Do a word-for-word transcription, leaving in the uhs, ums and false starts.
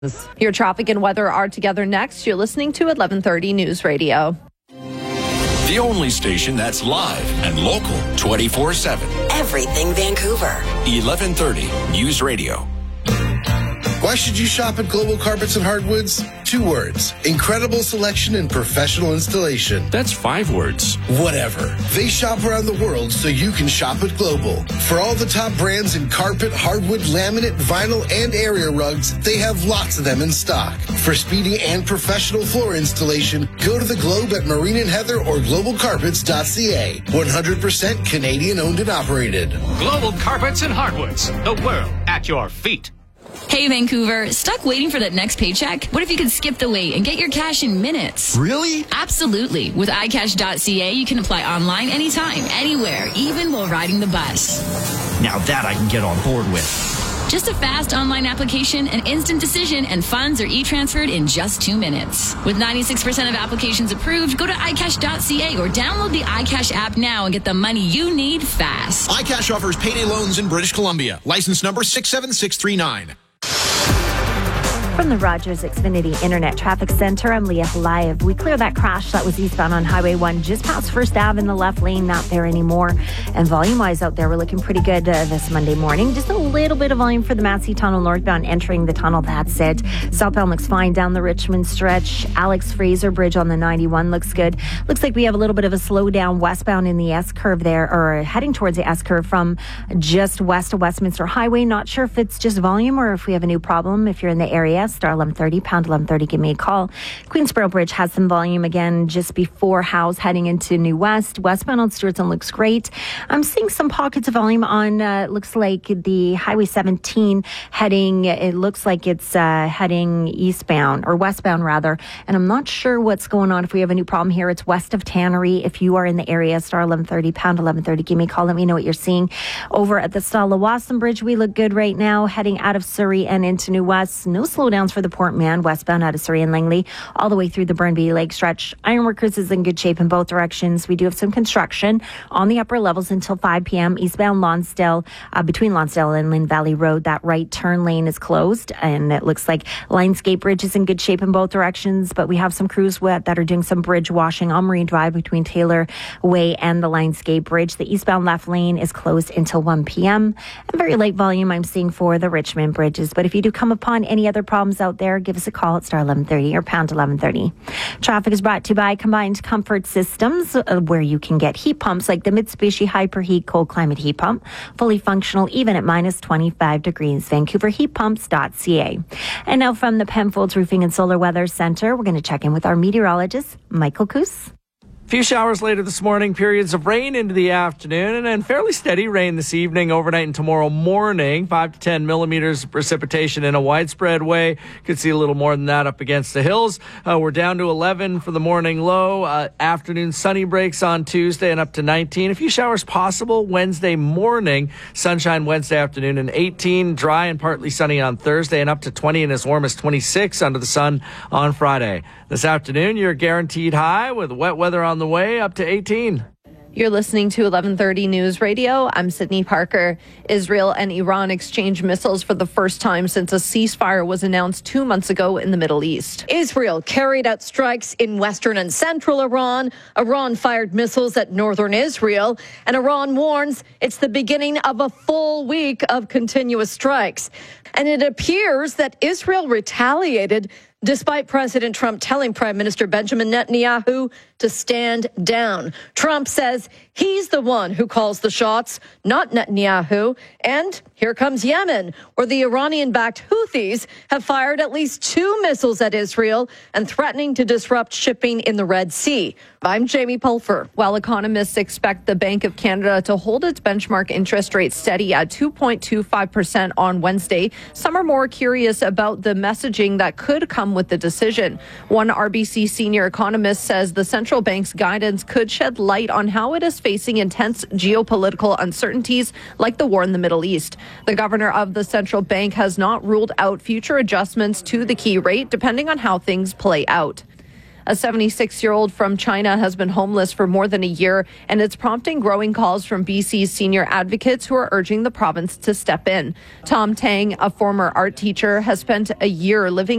Your traffic and weather are together next. You're listening to eleven thirty News Radio. The only station that's live and local twenty-four seven. Everything Vancouver. eleven thirty News Radio. Why should you shop at Global Carpets and Hardwoods? Two words. Incredible selection and professional installation. That's five words. Whatever. They shop around the world so you can shop at Global. For all the top brands in carpet, hardwood, laminate, vinyl, and area rugs, they have lots of them in stock. For speedy and professional floor installation, go to the Globe at Marine and Heather or global carpets dot c a. one hundred percent Canadian owned and operated. Global Carpets and Hardwoods. The world at your feet. Hey, Vancouver, stuck waiting for that next paycheck? What if you could skip the wait and get your cash in minutes? Really? Absolutely. With i cash dot c a, you can apply online anytime, anywhere, even while riding the bus. Now that I can get on board with. Just a fast online application, an instant decision, and funds are e-transferred in just two minutes. With ninety-six percent of applications approved, go to i cash dot c a or download the iCash app now and get the money you need fast. iCash offers payday loans in British Columbia. License number six seven six three nine. From the Rogers Xfinity Internet Traffic Center, I'm Leah Halayev. We clear that crash that was eastbound on Highway one just past First Ave in the left lane, not there anymore. And volume-wise out there, we're looking pretty good uh, this Monday morning. Just a little bit of volume for the Massey Tunnel northbound entering the tunnel. That's it. Southbound looks fine down the Richmond stretch. Alex Fraser Bridge on the ninety-one looks good. Looks like we have a little bit of a slowdown westbound in the S-curve there, or heading towards the S-curve from just west of Westminster Highway. Not sure if it's just volume or if we have a new problem. If you're in the area, star eleven thirty, pound eleven thirty, give me a call. Queensboro Bridge has some volume again just before House heading into New West. Westbound on Stewartson looks great. I'm seeing some pockets of volume on, uh, looks like the Highway seventeen heading, it looks like it's uh, heading eastbound, or westbound rather, and I'm not sure what's going on. If we have a new problem here, it's west of Tannery. If you are in the area, star eleven thirty, pound eleven thirty, give me a call. Let me know what you're seeing. Over at the Stala-Wasson Bridge, we look good right now, heading out of Surrey and into New West. No slowdowns for the Port Man, westbound out of Surrey and Langley, all the way through the Burnby Lake stretch. Ironworkers is in good shape in both directions. We do have some construction on the upper levels until five p.m. Eastbound Lonsdale, uh, between Lonsdale and Lynn Valley Road, that right turn lane is closed, and it looks like Lionsgate Bridge is in good shape in both directions, but we have some crews that are doing some bridge washing on Marine Drive between Taylor Way and the Lionsgate Bridge. The eastbound left lane is closed until one p.m. and very light volume I'm seeing for the Richmond bridges. But if you do come upon any other problems out there, give us a call at star eleven thirty or pound eleven thirty. Traffic is brought to you by Combined Comfort Systems, uh, where you can get heat pumps like the Mitsubishi Hyperheat Cold Climate Heat Pump, fully functional even at minus twenty-five degrees. Vancouver Heat Pumps dot c a. And now from the Penfolds Roofing and Solar Weather Center, we're going to check in with our meteorologist, Michael Coos. Few showers later this morning, periods of rain into the afternoon, and then fairly steady rain this evening, overnight, and tomorrow morning. Five to ten millimeters of precipitation in a widespread way. Could see a little more than that up against the hills. Uh, we're down to eleven for the morning low. Uh, afternoon sunny breaks on Tuesday and up to nineteen. A few showers possible Wednesday morning. Sunshine Wednesday afternoon and eighteen. Dry and partly sunny on Thursday and up to twenty and as warm as twenty-six under the sun on Friday. This afternoon, you're guaranteed high with wet weather on the way up to eighteen. You're listening to eleven thirty News Radio. I'm Sydney Parker. Israel and Iran exchanged missiles for the first time since a ceasefire was announced two months ago in the Middle East. Israel carried out strikes in western and central Iran. Iran fired missiles at northern Israel. And Iran warns it's the beginning of a full week of continuous strikes. And it appears that Israel retaliated despite President Trump telling Prime Minister Benjamin Netanyahu to stand down. Trump says he's the one who calls the shots, not Netanyahu. And here comes Yemen, where the Iranian-backed Houthis have fired at least two missiles at Israel and threatening to disrupt shipping in the Red Sea. I'm Jamie Pulfer. While economists expect the Bank of Canada to hold its benchmark interest rate steady at two point two five percent on Wednesday, some are more curious about the messaging that could come with the decision. One R B C senior economist says the central bank's guidance could shed light on how it is facing intense geopolitical uncertainties like the war in the Middle East. The governor of the central bank has not ruled out future adjustments to the key rate depending on how things play out. A seventy-six-year-old from China has been homeless for more than a year, and it's prompting growing calls from B C's senior advocates who are urging the province to step in. Tom Tang, a former art teacher, has spent a year living